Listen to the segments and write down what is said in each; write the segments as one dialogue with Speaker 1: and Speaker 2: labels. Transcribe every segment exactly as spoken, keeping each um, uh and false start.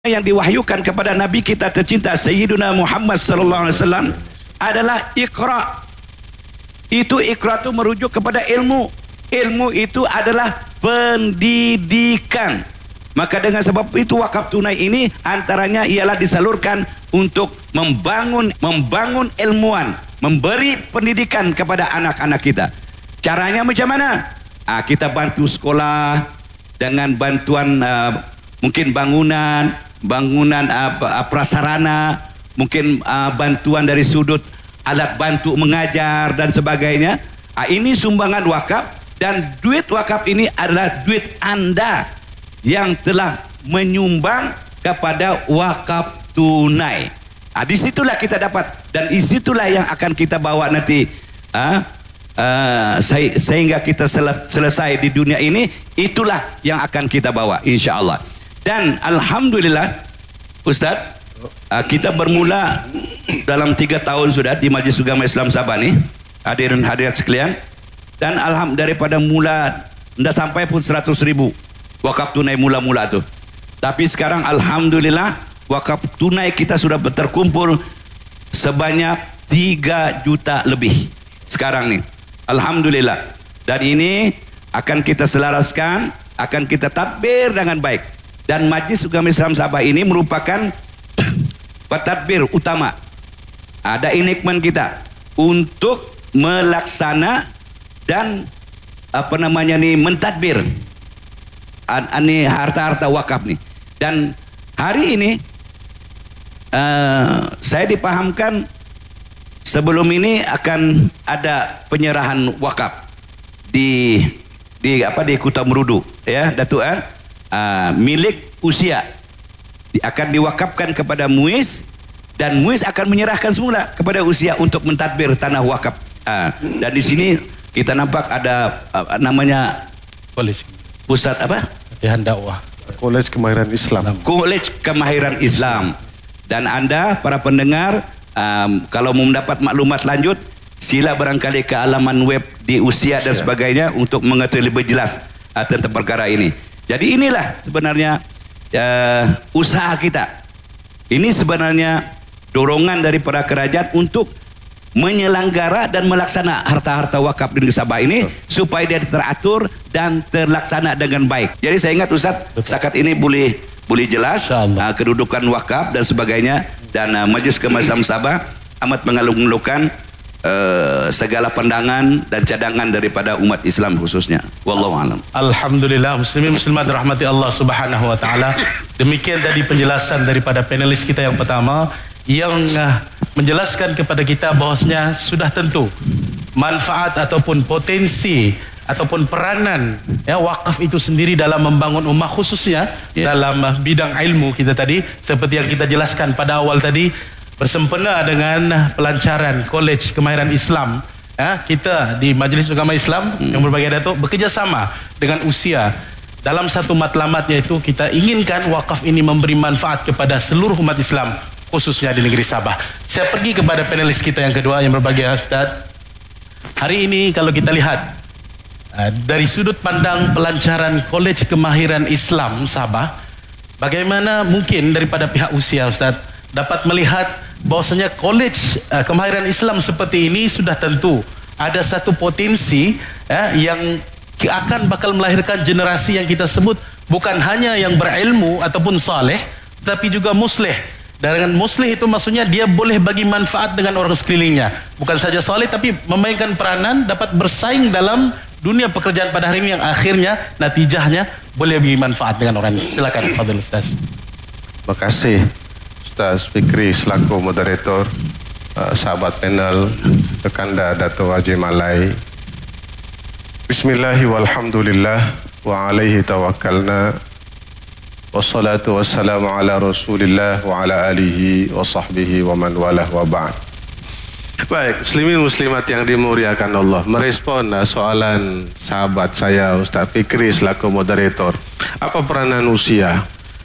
Speaker 1: yang diwahyukan kepada Nabi kita tercinta Sayyiduna Muhammad sallallahu alaihi wasallam adalah Iqra. Itu Iqra itu merujuk kepada ilmu. Ilmu itu adalah pendidikan. Maka dengan sebab itu wakaf tunai ini antaranya ialah disalurkan untuk membangun membangun ilmuwan, memberi pendidikan kepada anak-anak kita. Caranya macam mana? Ah, kita bantu sekolah dengan bantuan uh, mungkin bangunan, bangunan uh, prasarana, mungkin uh, bantuan dari sudut alat bantu mengajar dan sebagainya. Uh, ini sumbangan wakaf, dan duit wakaf ini adalah duit anda yang telah menyumbang kepada wakaf tunai. Uh, disitulah kita dapat, dan disitulah yang akan kita bawa nanti uh, uh, sehingga kita selesai di dunia ini. Itulah yang akan kita bawa insya-Allah. Dan alhamdulillah Ustaz, uh, kita bermula dalam tiga tahun sudah di Majlis Ugama Islam Sabah ni, hadirin hadirat sekalian, dan alhamdulillah daripada mula tidak sampai pun seratus ribu wakaf tunai mula-mula tu. Tapi sekarang alhamdulillah wakaf tunai kita sudah terkumpul sebanyak tiga juta lebih sekarang ni, alhamdulillah. Dan ini akan kita selaraskan, akan kita tadbir dengan baik. Dan Majlis Ugama Islam Sabah ini merupakan pentadbir utama, ada enakmen kita untuk melaksana dan apa namanya ni mentadbir ani harta-harta wakaf ni. Dan hari ini uh, saya dipahamkan sebelum ini akan ada penyerahan wakaf di di apa di Kuta Merudu, ya Datuk, eh? Uh, milik usia di, akan diwakafkan kepada Muiz, dan Muiz akan menyerahkan semula kepada usia untuk mentadbir tanah wakaf. Uh, dan di sini kita nampak ada uh, namanya
Speaker 2: Kolej
Speaker 1: Pusat apa?
Speaker 2: Latihan Dakwah,
Speaker 3: Kolej Kemahiran Islam.
Speaker 1: Kolej Kemahiran Islam. Dan anda para pendengar, um, kalau mau mendapat maklumat lanjut, sila barangkali ke alaman web di usia dan sebagainya untuk mengetahui lebih jelas uh, tentang perkara ini. Jadi inilah sebenarnya uh, usaha kita. Ini sebenarnya dorongan daripada kerajaan untuk menyelenggara dan melaksana harta-harta wakaf di Sabah ini, supaya dia teratur dan terlaksana dengan baik. Jadi saya ingat Ustaz, setakat ini boleh boleh jelas uh, kedudukan wakaf dan sebagainya. Dan uh, Majlis Ugama Islam Sabah amat mengeluh-ngeluhkan Uh, segala pandangan dan cadangan daripada umat Islam khususnya. Wallahu a'lam.
Speaker 2: Alhamdulillah, muslimin muslimat rahmati Allah Subhanahu wa taala. Demikian tadi penjelasan daripada panelis kita yang pertama, yang uh, menjelaskan kepada kita bahwasanya sudah tentu manfaat ataupun potensi ataupun peranan ya wakaf itu sendiri dalam membangun ummah, khususnya yeah. dalam uh, bidang ilmu kita tadi, seperti yang kita jelaskan pada awal tadi, bersempena dengan pelancaran Kolej Kemahiran Islam, ya, kita di Majlis Ugama Islam hmm. yang berbagai datuk bekerjasama dengan usia dalam satu matlamat, yaitu kita inginkan wakaf ini memberi manfaat kepada seluruh umat Islam, khususnya di negeri Sabah. Saya pergi kepada panelis kita yang kedua yang berbahagia, Ustaz. Hari ini kalau kita lihat uh, dari sudut pandang pelancaran Kolej Kemahiran Islam Sabah, bagaimana mungkin daripada pihak usia, Ustaz, dapat melihat bahwasanya Kolej uh, Kemahiran Islam seperti ini sudah tentu ada satu potensi uh, yang akan bakal melahirkan generasi yang kita sebut bukan hanya yang berilmu ataupun saleh, tapi juga musleh. Dan dengan musleh itu maksudnya dia boleh bagi manfaat dengan orang sekelilingnya, bukan saja saleh tapi memainkan peranan dapat bersaing dalam dunia pekerjaan pada hari ini, yang akhirnya natijahnya boleh bagi manfaat dengan orang ini. Silakan Fadil Ustaz.
Speaker 3: Terima kasih Ustaz Fikri selaku moderator, uh, sahabat panel, Rekanda Dato' Haji Malai. Bismillahi walhamdulillah wa alaihi tawakkalna, wassalatu wassalamu ala rasulillah wa ala alihi wa sahbihi wa man walah wa ba'd. Baik, muslimin muslimat yang dimuliakan Allah, merespon uh, soalan sahabat saya Ustaz Fikri selaku moderator, apa peranan usia?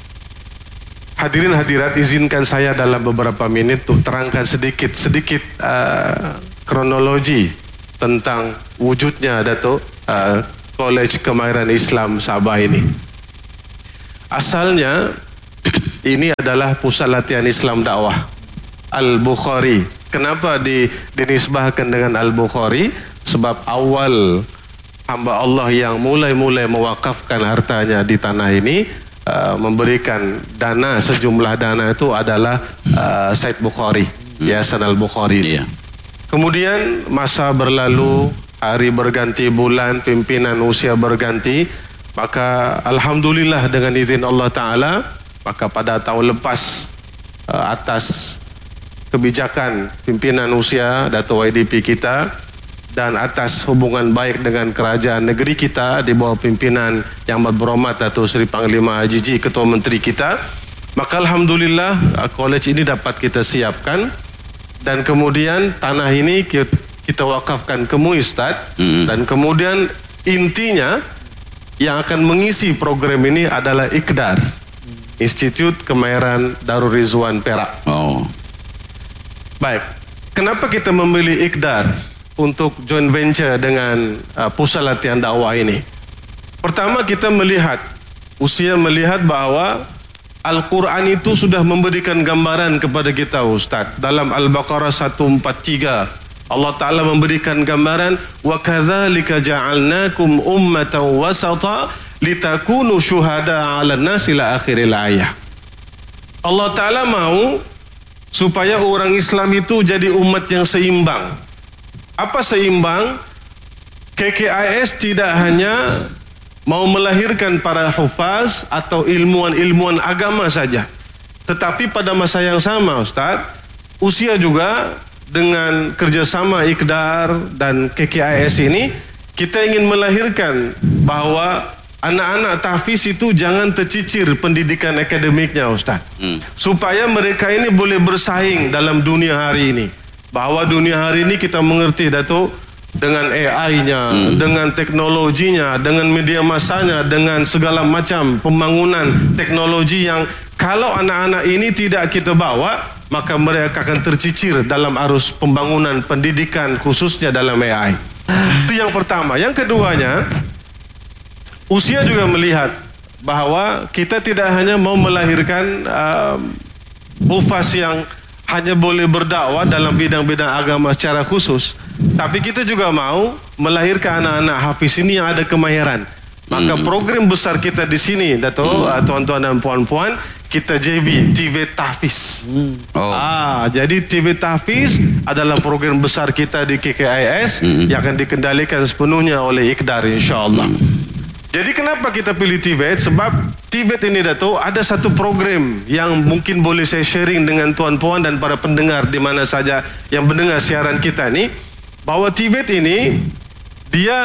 Speaker 3: Hadirin hadirat, izinkan saya dalam beberapa menit untuk terangkan sedikit-sedikit uh, kronologi tentang wujudnya Datuk uh, Kolej Kemahiran Islam Sabah ini. Asalnya ini adalah pusat latihan Islam dakwah Al-Bukhari. Kenapa di, dinisbahkan dengan Al-Bukhari? Sebab awal hamba Allah yang mulai-mulai mewakafkan hartanya di tanah ini, uh, memberikan dana, sejumlah dana itu adalah uh, Said Bukhari, hmm. Yayasan Al-Bukhari. Yeah. Kemudian masa berlalu, hari berganti bulan, pimpinan usia berganti, maka alhamdulillah dengan izin Allah Ta'ala, maka pada tahun lepas uh, atas kebijakan pimpinan usia Dato' Y D P kita dan atas hubungan baik dengan kerajaan negeri kita di bawah pimpinan Yang Amat Berhormat Dato' Seri Panglima Haji Ji, Ketua Menteri kita, maka alhamdulillah uh, college ini dapat kita siapkan dan kemudian tanah ini kita, kita wakafkan ke M U I Ustaz, mm-hmm. dan kemudian intinya yang akan mengisi program ini adalah IKDAR, Institut Kemahiran Darul Rizwan Perak. Oh. Baik, kenapa kita memilih IKDAR untuk joint venture dengan uh, pusat latihan dakwah ini? Pertama, kita melihat, usia melihat bahwa Al-Quran itu sudah memberikan gambaran kepada kita Ustaz. Dalam Al-Baqarah seratus empat puluh tiga, Allah Ta'ala memberikan gambaran, wa kadzalika ja'alnakum ummatan wasata litakunu syuhada 'alan nas ila akhiril ayah. Allah Ta'ala mau supaya orang Islam itu jadi umat yang seimbang. Apa seimbang? K K I S tidak hanya mau melahirkan para hufaz atau ilmuwan-ilmuwan agama saja, tetapi pada masa yang sama Ustaz, usia juga dengan kerjasama IKDAR dan K K I S ini, kita ingin melahirkan bahwa anak-anak tahfiz itu jangan tercicir pendidikan akademiknya Ustaz, hmm. supaya mereka ini boleh bersaing dalam dunia hari ini. Bahwa dunia hari ini kita mengerti Datuk, dengan A I-nya, hmm. dengan teknologinya, dengan media masanya, dengan segala macam pembangunan teknologi yang kalau anak-anak ini tidak kita bawa, maka mereka akan tercicir dalam arus pembangunan pendidikan khususnya dalam A I. Itu yang pertama. Yang keduanya, usia juga melihat bahwa kita tidak hanya mau melahirkan uh, hufaz yang hanya boleh berdakwah dalam bidang-bidang agama secara khusus, tapi kita juga mau melahirkan anak-anak hafiz ini yang ada kemahiran. Maka program besar kita di sini, Dato', hmm. tuan-tuan dan puan-puan, kita J B, T V Tahfiz. Hmm. Oh. Ah, jadi T V Tahfiz adalah program besar kita di K K I S hmm. yang akan dikendalikan sepenuhnya oleh IKDAR, insyaAllah. Hmm. Jadi kenapa kita pilih T V E T? Sebab T V E T ini, Dato', ada satu program yang mungkin boleh saya sharing dengan tuan-puan dan para pendengar di mana saja yang mendengar siaran kita ni, bahwa T V E T ini dia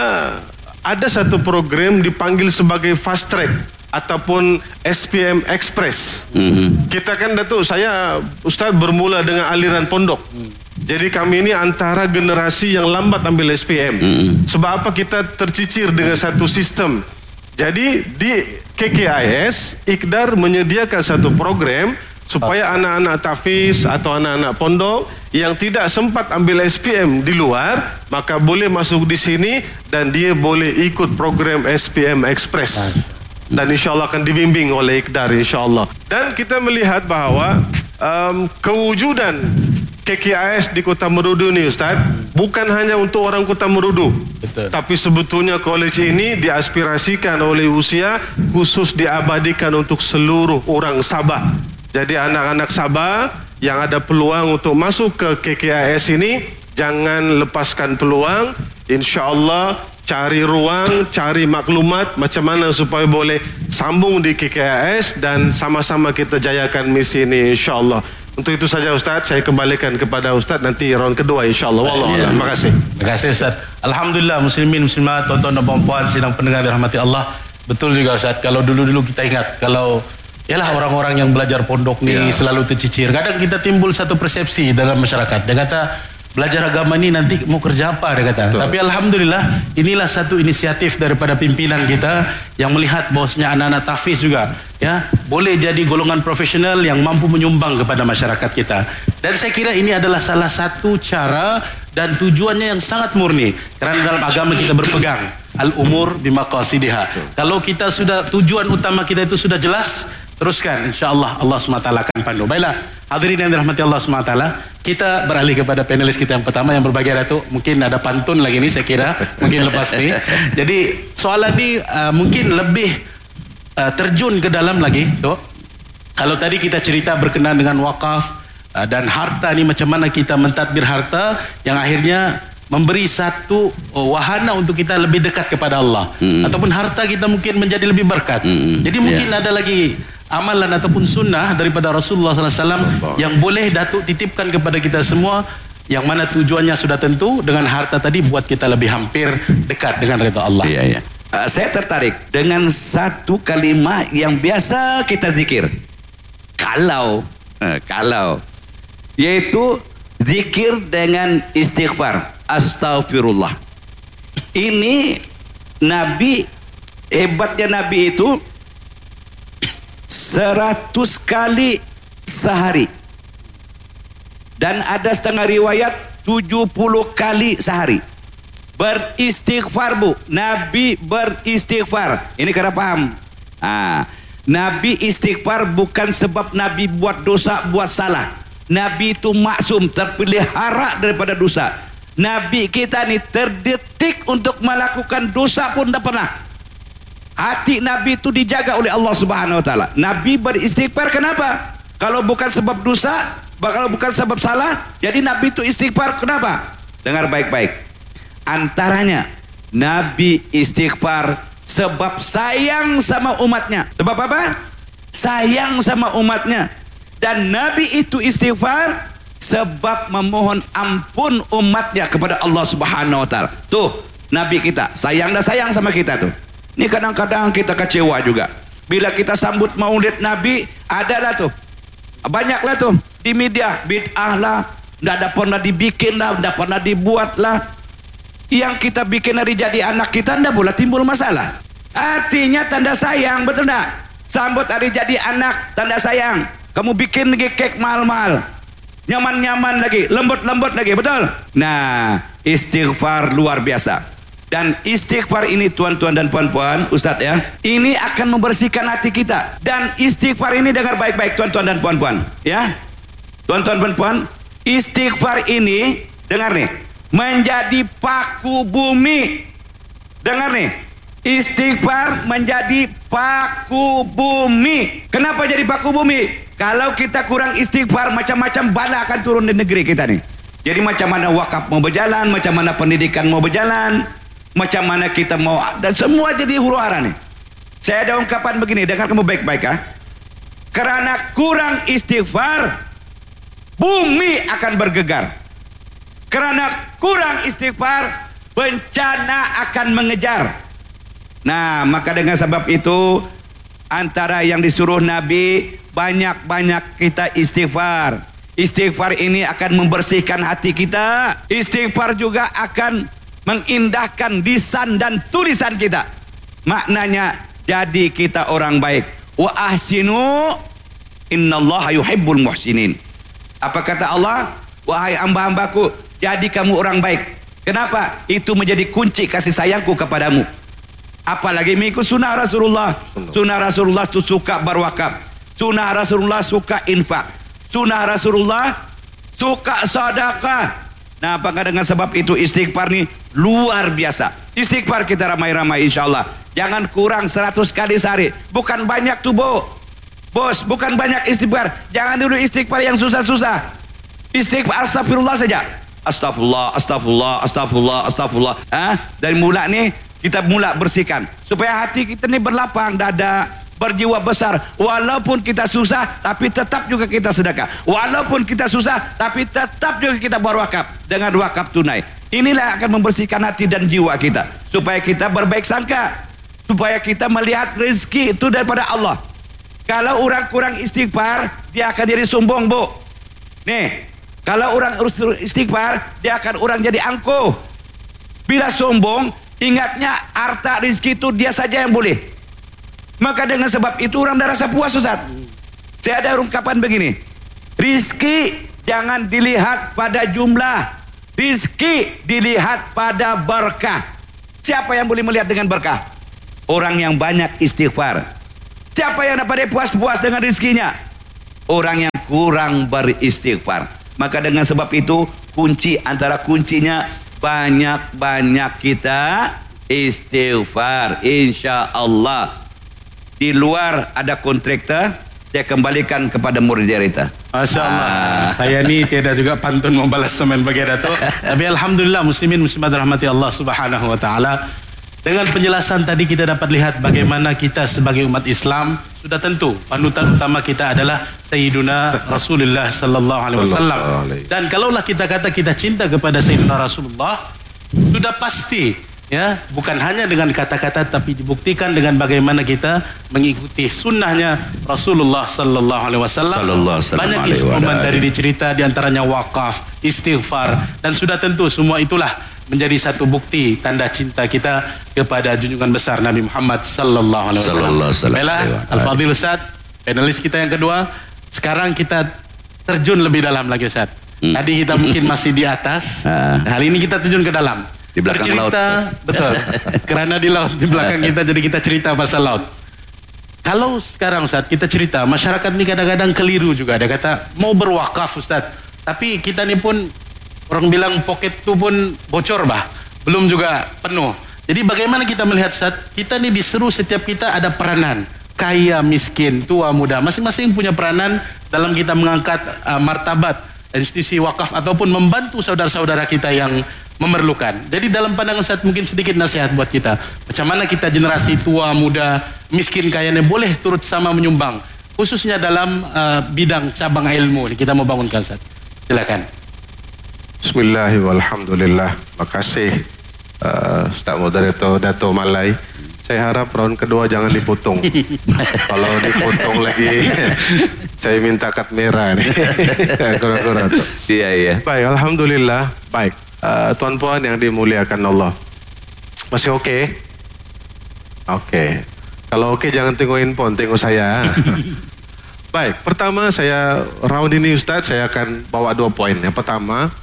Speaker 3: ada satu program dipanggil sebagai fast track ataupun S P M Express. Mm-hmm. Kita kan, Dato', saya Ustaz bermula dengan aliran pondok. Mm. Jadi kami ini antara generasi yang lambat ambil S P M. Mm-hmm. Sebab apa? Kita tercicir dengan satu sistem. Jadi di K K I S, IKDAR menyediakan satu program supaya anak-anak tahfiz atau anak-anak pondok yang tidak sempat ambil S P M di luar, maka boleh masuk di sini dan dia boleh ikut program S P M Express. Dan insyaAllah akan dibimbing oleh IKDAR, insyaAllah. Dan kita melihat bahawa um, kewujudan K K I S di Kota Merudu ni, Ustaz, bukan hanya untuk orang Kota Merudu. Betul. Tapi sebetulnya college ini diaspirasikan oleh usia khusus diabadikan untuk seluruh orang Sabah. Jadi anak-anak Sabah yang ada peluang untuk masuk ke K K I S ini, jangan lepaskan peluang. InsyaAllah cari ruang, cari maklumat macam mana supaya boleh sambung di K K I S dan sama-sama kita jayakan misi ini, insyaAllah. Untuk itu saja Ustaz, saya kembalikan kepada Ustaz nanti round kedua, insyaAllah. Wallahualam. Terima kasih.
Speaker 2: Terima kasih Ustaz. Alhamdulillah, muslimin, muslimat, tuan-tuan dan puan-puan sidang pendengar dirahmati Allah. Betul juga Ustaz, kalau dulu-dulu kita ingat, kalau ialah orang-orang yang belajar pondok ni ya. selalu tercicir. Kadang kita timbul satu persepsi dalam masyarakat. Dia kata, belajar agama ni nanti mau kerja apa, dia kata. Betul. Tapi alhamdulillah, inilah satu inisiatif daripada pimpinan kita yang melihat bahwasanya anak-anak tahfiz juga ya boleh jadi golongan profesional yang mampu menyumbang kepada masyarakat kita. Dan saya kira ini adalah salah satu cara dan tujuannya yang sangat murni. Kerana dalam agama kita berpegang al-umur bimaqasidiha. Kalau kita sudah, tujuan utama kita itu sudah jelas, teruskan, insya-Allah Allah subhanahu wa taala akan pandu. Baiklah, hadirin yang dirahmati Allah subhanahu wa taala, kita beralih kepada panelis kita yang pertama yang berbagi Datuk. Mungkin ada pantun lagi ni saya kira, mungkin lepas ni. Jadi soalan ni uh, mungkin lebih uh, terjun ke dalam lagi, Tok. Kalau tadi kita cerita berkenaan dengan wakaf uh, dan harta ni, macam mana kita mentadbir harta yang akhirnya memberi satu oh, wahana untuk kita lebih dekat kepada Allah, hmm. ataupun harta kita mungkin menjadi lebih berkat. Hmm. Jadi mungkin yeah. ada lagi amalan ataupun sunnah daripada Rasulullah sallallahu alaihi wasallam yang boleh Datuk titipkan kepada kita semua, yang mana tujuannya sudah tentu dengan harta tadi buat kita lebih hampir dekat dengan ridha Allah.
Speaker 1: Iya, iya. Uh, saya tertarik dengan satu kalimat yang biasa kita zikir. Kalau, uh, kalau, yaitu zikir dengan istighfar. Astaghfirullah. Ini Nabi, hebatnya Nabi itu seratus kali sehari. Dan ada setengah riwayat tujuh puluh kali sehari. Beristighfar, Bu. Nabi beristighfar. Ini kena paham. Ah, Nabi istighfar bukan sebab Nabi buat dosa, buat salah. Nabi itu maksum, terpelihara daripada dosa. Nabi kita ni terdetik untuk melakukan dosa pun tak pernah. Hati Nabi itu dijaga oleh Allah Subhanahu Wa Taala. Nabi beristighfar kenapa? Kalau bukan sebab dosa, kalau bukan sebab salah, jadi Nabi itu istighfar kenapa? Dengar baik-baik. Antaranya Nabi istighfar sebab sayang sama umatnya. Sebab apa? Sayang sama umatnya. Dan Nabi itu istighfar sebab memohon ampun umatnya kepada Allah Subhanahu Wa Taala. Tuh Nabi kita sayang dah sayang sama kita tuh. Ini kadang-kadang kita kecewa juga. Bila kita sambut maulid Nabi, adalah tuh banyaklah tuh di media bid'ah lah, nggak ada pernah dibikin lah, nggak pernah dibuat lah. Yang kita bikin hari jadi anak kita nggak boleh timbul masalah. Artinya tanda sayang, betul nggak? Sambut hari jadi anak tanda sayang. Kamu bikin lagi kek mahal-mahal, nyaman-nyaman lagi, lembut-lembut lagi, betul? Nah, istighfar luar biasa. Dan istighfar ini tuan-tuan dan puan-puan, Ustadz ya, ini akan membersihkan hati kita. Dan istighfar ini dengar baik-baik tuan-tuan dan puan-puan, ya. Tuan-tuan dan puan, istighfar ini dengar nih, menjadi paku bumi. Dengar nih, istighfar menjadi paku bumi. Kenapa jadi paku bumi? Kalau kita kurang istighfar, macam-macam bala akan turun di negeri kita nih. Jadi macam mana wakaf mau berjalan, macam mana pendidikan mau berjalan, macam mana kita mau, dan semua jadi huru-hara nih. Saya ada ungkapan begini, dengar kamu baik-baik ah. Karena kurang istighfar, bumi akan bergegar. Karena kurang istighfar, bencana akan mengejar. Nah, maka dengan sebab itu, antara yang disuruh Nabi, banyak-banyak kita istighfar. Istighfar ini akan membersihkan hati kita. Istighfar juga akan mengindahkan lisan dan tulisan kita. Maknanya, jadi kita orang baik. Wa ahsinu innallaha yuhibbul muhsinin. Apa kata Allah? Wahai hamba-hambaku, jadi kamu orang baik. Kenapa? Itu menjadi kunci kasih sayangku kepadamu. Apalagi mengikut sunnah Rasulullah. Sunnah Rasulullah itu suka berwakaf. Sunnah Rasulullah suka infak. Sunnah Rasulullah suka sedekah. Nah, apakah dengan sebab itu istighfar ni luar biasa. Istighfar kita ramai-ramai insyaAllah. Jangan kurang seratus kali sehari. Bukan banyak tuh, Bo. Bos, bukan banyak istighfar. Jangan dulu istighfar yang susah-susah. Istighfar astagfirullah saja. Astagfirullah, astagfirullah, astagfirullah, astagfirullah. Ah, dari mula ni kita mula bersihkan supaya hati kita ni berlapang dada, berjiwa besar. Walaupun kita susah, tapi tetap juga kita sedekah. Walaupun kita susah, tapi tetap juga kita berwakaf dengan wakaf tunai. Inilah akan membersihkan hati dan jiwa kita, supaya kita berbaik sangka, supaya kita melihat rezeki itu daripada Allah. Kalau orang kurang istighfar, dia akan jadi sombong, Bu. Nih, kalau orang istighfar, dia akan orang jadi angkuh. Bila sombong, ingatnya harta rezeki itu dia saja yang boleh. Maka dengan sebab itu orang dah rasa puas, Ustaz. Saya ada ungkapan begini, rizki jangan dilihat pada jumlah, rizki dilihat pada berkah. Siapa yang boleh melihat dengan berkah? Orang yang banyak istighfar. Siapa yang dapat puas-puas dengan rezekinya? Orang yang kurang beristighfar. Maka dengan sebab itu, kunci antara kuncinya, banyak-banyak kita istighfar, insya Allah. Di luar ada kontraktor, saya kembalikan kepada murid Rita.
Speaker 2: Masya Allah. Ah. Saya ni tiada juga pantun membalas semen bagi Dato'. Tapi alhamdulillah, muslimin muslimat rahmati Allah Subhanahu wa taala. Dengan penjelasan tadi kita dapat lihat bagaimana kita sebagai umat Islam sudah tentu panutan utama kita adalah Sayyiduna Rasulullah sallallahu alaihi wasallam. Dan kalaulah kita kata kita cinta kepada Sayyiduna Rasulullah, sudah pasti ya, bukan hanya dengan kata-kata tapi dibuktikan dengan bagaimana kita mengikuti sunnahnya Rasulullah sallallahu alaihi wasallam. Banyak instrumen tadi dicerita, diantaranya wakaf, istighfar, dan sudah tentu semua itulah menjadi satu bukti tanda cinta kita kepada junjungan besar Nabi Muhammad sallallahu alaihi wasallam. Baiklah, Al-Fadhil Ustaz, panelis kita yang kedua. Sekarang kita terjun lebih dalam lagi Ustaz. Hmm. Tadi kita mungkin masih di atas. Hari ini kita terjun ke dalam.
Speaker 1: Di belakang
Speaker 2: bercerita,
Speaker 1: laut.
Speaker 2: Betul. Kerana di laut, di belakang kita, jadi kita cerita pasal laut. Kalau sekarang Ustaz, kita cerita, masyarakat ni kadang-kadang keliru juga. Ada kata, mau berwakaf Ustaz. Tapi kita ni pun, orang bilang poket tu pun bocor bah. Belum juga penuh. Jadi bagaimana kita melihat Ustaz, kita ni diseru setiap kita ada peranan. Kaya, miskin, tua, muda. Masing-masing punya peranan dalam kita mengangkat uh, martabat institusi wakaf ataupun membantu saudara-saudara kita yang memerlukan. Jadi dalam pandangan Ustaz mungkin sedikit nasihat buat kita. Macam mana kita generasi tua, muda, miskin, kaya ini boleh turut sama menyumbang. Khususnya dalam uh, bidang cabang ilmu ini kita mau bangunkan Ustaz. Silakan.
Speaker 3: Bismillahirrahmanirrahim. Terima kasih uh, Ustaz Moderator Dato' Malai. Saya harap round kedua jangan dipotong. Kalau dipotong lagi saya minta kad merah nih. Kurang-kurang tuh.
Speaker 1: Iya, iya.
Speaker 3: Baik, alhamdulillah. Baik. Uh, tuan-puan yang dimuliakan Allah, masih oke? Okay? Oke. Okay. Kalau oke okay, jangan tengok handphone, tengok saya. Baik, pertama saya round ini Ustaz, saya akan bawa dua poin. Yang pertama,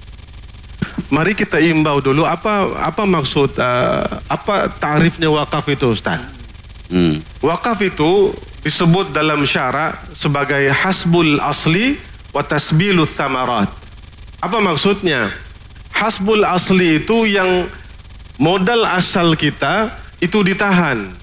Speaker 3: mari kita imbau dulu apa apa maksud uh, apa tarifnya wakaf itu Ustaz? Hmm. Wakaf itu disebut dalam syara sebagai hasbul asli wa tasbilu thamarat. Apa maksudnya? Hasbul asli itu yang modal asal kita itu ditahan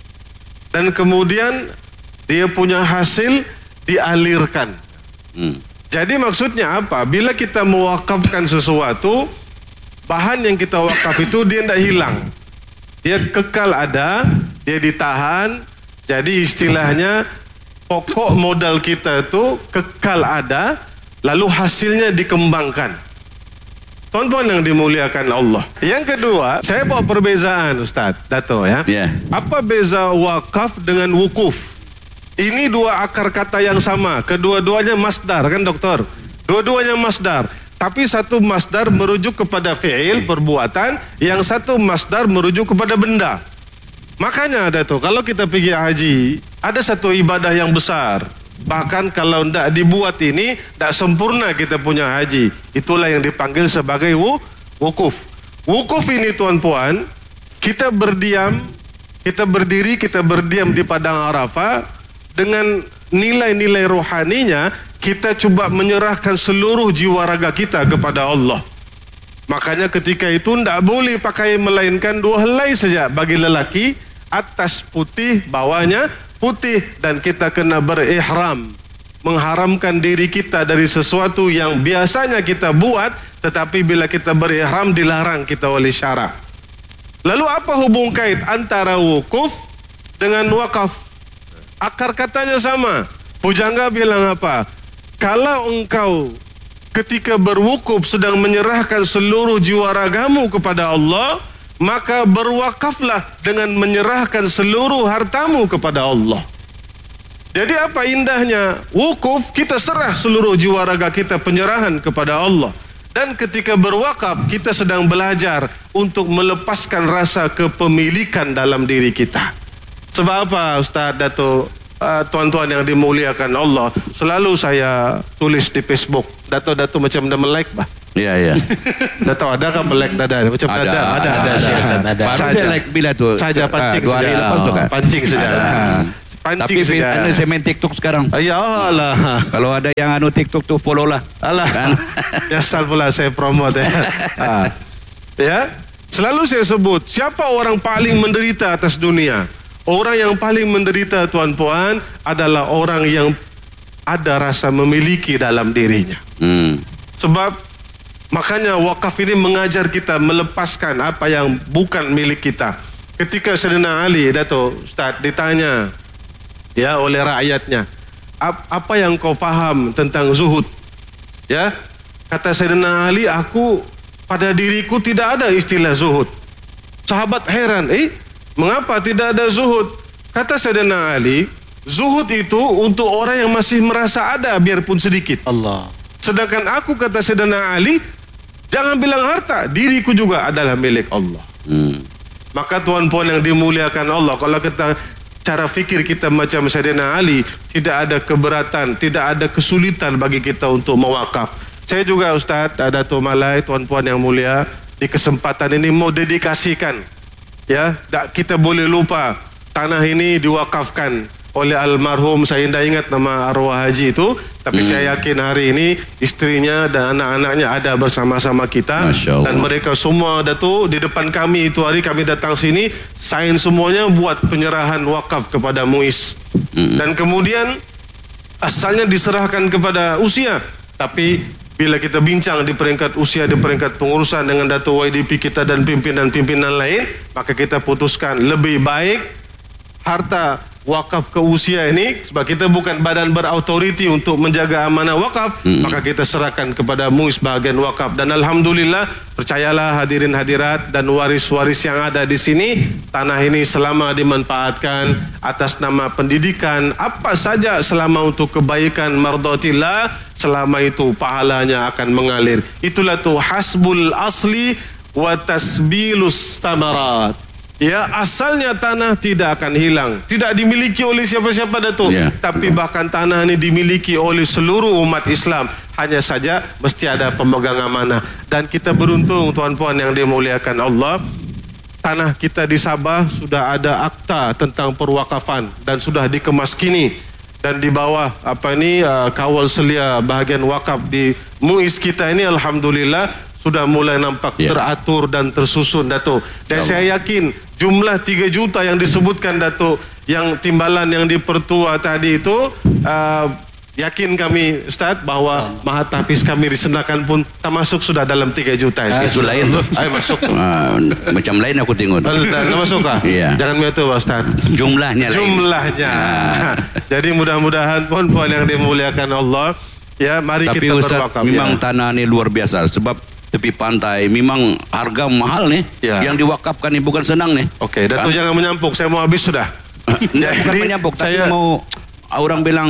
Speaker 3: dan kemudian dia punya hasil dialirkan. Hmm. Jadi maksudnya apa? Bila kita mewakafkan sesuatu, bahan yang kita wakaf itu dia tidak hilang, dia kekal ada, dia ditahan. Jadi istilahnya pokok modal kita itu kekal ada, lalu hasilnya dikembangkan. Tuan-tuan yang dimuliakan Allah. Yang kedua, saya bawa perbezaan Ustaz Dato' ya. Yeah. Apa beza wakaf dengan wukuf? Ini dua akar kata yang sama. Kedua-duanya masdar kan doktor? Dua-duanya masdar. Tapi satu masdar merujuk kepada fi'il, perbuatan. Yang satu masdar merujuk kepada benda. Makanya Dato', kalau kita pergi haji, ada satu ibadah yang besar. Bahkan kalau tidak dibuat ini, tidak sempurna kita punya haji. Itulah yang dipanggil sebagai wukuf. Wukuf ini tuan-puan, kita berdiam, kita berdiri, kita berdiam di Padang Arafah, dengan nilai-nilai rohaninya, kita coba menyerahkan seluruh jiwa raga kita kepada Allah. Makanya ketika itu tidak boleh pakai melainkan dua helai saja bagi lelaki, atas putih, bawahnya putih, dan kita kena berihram, mengharamkan diri kita dari sesuatu yang biasanya kita buat, tetapi bila kita berihram dilarang kita oleh syarak. Lalu apa hubung kait antara wukuf dengan wakaf? Akar katanya sama. Pujangga bilang apa? Kalau engkau ketika berwukuf sedang menyerahkan seluruh jiwa ragamu kepada Allah, maka berwakaflah dengan menyerahkan seluruh hartamu kepada Allah. Jadi apa indahnya wukuf, kita serah seluruh jiwa raga kita, penyerahan kepada Allah. Dan ketika berwakaf, kita sedang belajar untuk melepaskan rasa kepemilikan dalam diri kita. Sebab apa Ustaz Dato', uh, tuan-tuan yang dimuliakan Allah, selalu saya tulis di Facebook, Dato'-Dato' macam dah melike bah.
Speaker 1: Iya, iya.
Speaker 3: Dah tahu ada kan melek dada macam
Speaker 1: Ada,
Speaker 3: dada
Speaker 1: ada,
Speaker 3: ada
Speaker 2: ada,
Speaker 3: siasat
Speaker 2: ada.
Speaker 1: Baru
Speaker 3: Saja.
Speaker 1: saya like bila tuh.
Speaker 3: Saja pancing
Speaker 1: Ah, dua hari
Speaker 3: sudah.
Speaker 1: lepas tuh kan.
Speaker 3: Pancing sudah.
Speaker 1: Ada.
Speaker 3: Pancing
Speaker 1: Tapi
Speaker 3: sudah.
Speaker 1: anu saya main TikTok sekarang.
Speaker 3: Ya Allah.
Speaker 1: Kalau ada yang anu TikTok tuh follow lah.
Speaker 3: Alah.
Speaker 1: Kan?
Speaker 3: Nyesal pula saya promote ya. Ah. Ya. Selalu saya sebut, siapa orang paling menderita atas dunia? Orang yang paling menderita tuan-puan adalah orang yang ada rasa memiliki dalam dirinya.
Speaker 1: Hmm.
Speaker 3: Sebab makanya wakaf ini mengajar kita melepaskan apa yang bukan milik kita. Ketika Sayyidina Ali, Dato' Ustaz, ditanya ya oleh rakyatnya, apa yang kau faham tentang zuhud? Ya, kata Sayyidina Ali, aku pada diriku tidak ada istilah zuhud. Sahabat heran, eh mengapa tidak ada zuhud? Kata Sayyidina Ali, zuhud itu untuk orang yang masih merasa ada biarpun sedikit.
Speaker 2: Allah.
Speaker 3: Sedangkan aku, kata Sayyidina Ali, jangan bilang harta, diriku juga adalah milik Allah.
Speaker 1: Hmm.
Speaker 3: Maka tuan-puan yang dimuliakan Allah, kalau kita cara fikir kita macam Sayyidina Ali, tidak ada keberatan, tidak ada kesulitan bagi kita untuk mewakaf. Saya juga Ustaz, Dato' Malai, tuan-puan yang mulia, di kesempatan ini mau dedikasikan, ya, tak kita boleh lupa tanah ini diwakafkan oleh almarhum, saya tidak ingat nama arwah haji itu, tapi hmm. saya yakin hari ini istrinya dan anak-anaknya ada bersama-sama kita, dan mereka semua Datuk di depan kami itu hari kami datang sini, sign semuanya buat penyerahan wakaf kepada Muiz. Hmm. Dan kemudian asalnya diserahkan kepada usia, tapi bila kita bincang di peringkat usia, di peringkat pengurusan dengan Dato' Y D P kita dan pimpinan-pimpinan lain, maka kita putuskan lebih baik harta wakaf ke usia ini, sebab kita bukan badan berautoriti untuk menjaga amanah wakaf, hmm. maka kita serahkan kepada Muiz bahagian wakaf. Dan alhamdulillah, percayalah hadirin hadirat dan waris-waris yang ada di sini, tanah ini selama dimanfaatkan atas nama pendidikan, apa saja selama untuk kebaikan mardatillah, selama itu pahalanya akan mengalir. Itulah tu hasbul asli wa tasbilus tamarat. Ya, asalnya tanah tidak akan hilang, tidak dimiliki oleh siapa-siapa Datuk, yeah. tapi bahkan tanah ini dimiliki oleh seluruh umat Islam. Hanya saja mesti ada pemegang amanah. Dan kita beruntung tuan-puan yang dimuliakan Allah, tanah kita di Sabah sudah ada akta tentang perwakafan dan sudah dikemas kini. Dan di bawah apa ini uh, kawal selia bahagian wakaf di Muiz kita ini, alhamdulillah sudah mulai nampak yeah. teratur dan tersusun Datuk. Dan saya yakin jumlah tiga juta yang disebutkan Datuk, yang timbalan yang dipertua tadi itu, uh, yakin kami Ustaz bahawa mahatahfiz kami di Senakan pun termasuk sudah dalam tiga juta itu.
Speaker 1: Itu lain tu.
Speaker 3: Ayo masuk.
Speaker 1: Ah, macam lain aku tengok.
Speaker 3: Dah masuk kah?
Speaker 1: Iya.
Speaker 3: Jangan begitu Ustaz.
Speaker 1: Jumlahnya lain.
Speaker 3: Jumlahnya. Ah. Jadi mudah-mudahan puan-puan yang dimuliakan Allah, ya mari
Speaker 1: Tapi
Speaker 3: kita
Speaker 1: Ustaz,
Speaker 3: berwakaf.
Speaker 1: memang
Speaker 3: Ya.
Speaker 1: tanah ni luar biasa sebab tepi pantai memang harga mahal nih
Speaker 3: Ya.
Speaker 1: yang diwakafkan ni bukan senang nih.
Speaker 3: Okey, Datuk jangan menyampuk, saya mau habis sudah.
Speaker 1: Jadi, bukan menyampuk, tapi
Speaker 3: saya
Speaker 1: mau orang bilang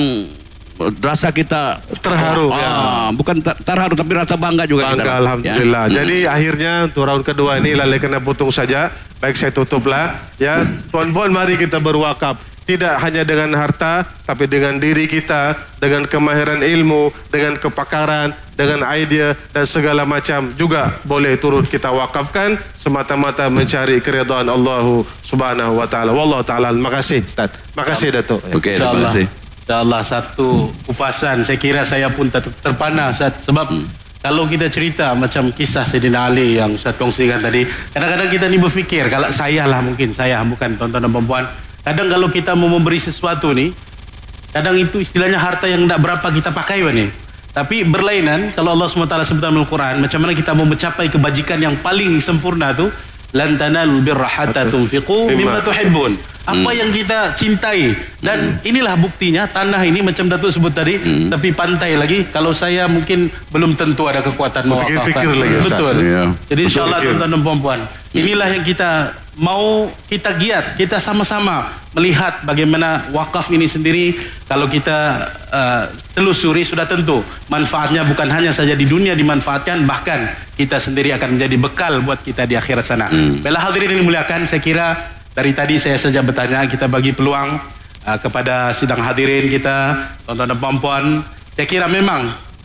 Speaker 1: rasa kita
Speaker 3: terharu.
Speaker 1: ah,
Speaker 3: Ya.
Speaker 1: bukan ter- terharu tapi rasa bangga juga
Speaker 3: Bangga,
Speaker 1: kita.
Speaker 3: alhamdulillah.
Speaker 1: Ya.
Speaker 3: Jadi akhirnya untuk round kedua ini lalai kena putung saja. Baik, saya tutuplah. Ya, tuan-puan mari kita berwakaf. Tidak hanya dengan harta, tapi dengan diri kita, dengan kemahiran ilmu, dengan kepakaran, dengan idea dan segala macam juga boleh turut kita wakafkan semata-mata mencari keridhaan Allah Subhanahu wa taala. Wallahu taala. Terima kasih Ustaz. Terima kasih Datuk.
Speaker 1: Okey, terima
Speaker 2: InsyaAllah.
Speaker 1: kasih.
Speaker 2: InsyaAllah satu kupasan. Saya kira saya pun ter terpana Ustaz. Sebab hmm. kalau kita cerita macam kisah Sayyidina Ali yang Ustaz kongsikan tadi, kadang-kadang kita ni berfikir, kalau saya lah mungkin, saya bukan tuan-tuan dan perempuan, kadang kalau kita mau memberi sesuatu ni, kadang itu istilahnya harta yang tak berapa kita pakai ni. Tapi berlainan, kalau Allah subhanahu wa taala sebut dalam Al-Quran, macam mana kita mau mencapai kebajikan yang paling sempurna tu, lan tanalul birra hatta tunfiqu mimma tuhibbun. Apa hmm. yang kita cintai. Dan hmm. inilah buktinya, tanah ini macam Datuk sebut tadi, hmm. tapi pantai lagi, kalau saya mungkin belum tentu ada kekuatan mewakafkan.
Speaker 3: Pikir-pikir lagi Ustaz.
Speaker 2: Betul.
Speaker 1: Ya.
Speaker 2: Jadi insyaAllah tuan-tuan dan puan-puan, inilah yang kita mau kita giat, kita sama-sama melihat bagaimana wakaf ini sendiri. Kalau kita uh, telusuri sudah tentu manfaatnya bukan hanya saja di dunia dimanfaatkan, bahkan kita sendiri akan menjadi bekal buat kita di akhirat sana. Hmm. Baiklah hadirin yang dimuliakan, saya kira dari tadi saya saja bertanya, kita bagi peluang uh, kepada sidang hadirin kita, tuan-tuan dan puan-puan. Saya kira memang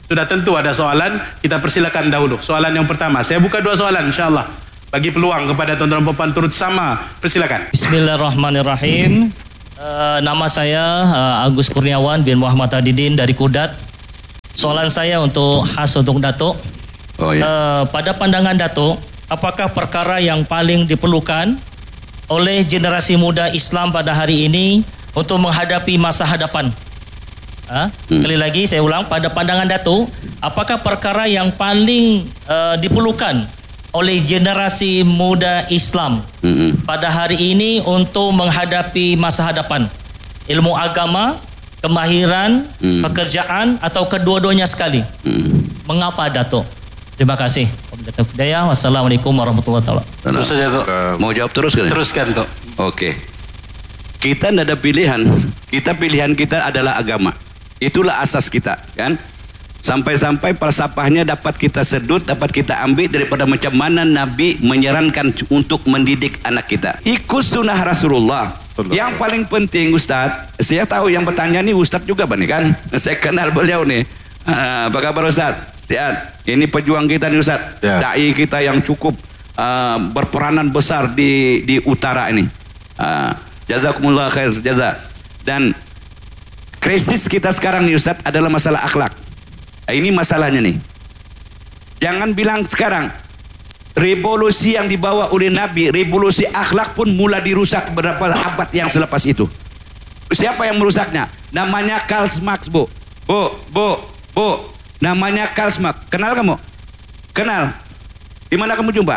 Speaker 2: Sudah tentu ada soalan, kita persilakan dahulu. Soalan yang pertama, saya buka dua soalan insyaAllah. Bagi peluang kepada tuan-tuan dan puan turut sama, persilakan.
Speaker 4: Bismillahirrahmanirrahim. uh, Nama saya uh, Agus Kurniawan bin Muhammad Adidin dari Kudat. Soalan saya untuk khas untuk Datuk.
Speaker 1: Oh, ya.
Speaker 4: uh, Pada pandangan Datuk, apakah perkara yang paling diperlukan oleh generasi muda Islam pada hari ini untuk menghadapi masa hadapan? Ha? Sekali lagi saya ulang, pada pandangan Datuk, apakah perkara yang paling uh, diperlukan oleh generasi muda Islam
Speaker 1: Mm-mm.
Speaker 4: pada hari ini untuk menghadapi masa hadapan? Ilmu agama, kemahiran,
Speaker 1: Mm.
Speaker 4: pekerjaan, atau kedua-duanya sekali?
Speaker 1: Mm.
Speaker 4: Mengapa Datuk? Terima kasih. Wassalamualaikum warahmatullahi wabarakatuh.
Speaker 1: Terus saja Tok. Mau jawab terus kan?
Speaker 2: Teruskan Tok.
Speaker 1: Oke. Kita tidak ada pilihan. Kita pilihan kita adalah agama. Itulah asas kita, kan? Sampai-sampai falsafahnya dapat kita sedut, dapat kita ambil daripada macam mana Nabi menyarankan untuk mendidik anak kita. Ikut sunnah Rasulullah. Yang paling penting Ustaz, saya tahu yang bertanya ni Ustaz juga Bani kan? Saya kenal beliau ni. Ah, apa kabar Ustaz? Sehat. Ini pejuang kita ni Ustaz.
Speaker 3: Ya.
Speaker 1: Dai kita yang cukup uh, berperanan besar di di utara ini. Uh, jazakumullah khair jaza. Dan krisis kita sekarang nih Ustaz adalah masalah akhlak. Ini masalahnya nih. Jangan bilang sekarang revolusi yang dibawa oleh Nabi, revolusi akhlak pun mula dirusak beberapa abad yang selepas itu. Siapa yang merusaknya? Namanya Karl Marx, Bu. Bu, Bu, Bu. Namanya Karl Marx. Kenal kamu? Kenal? Di mana kamu jumpa?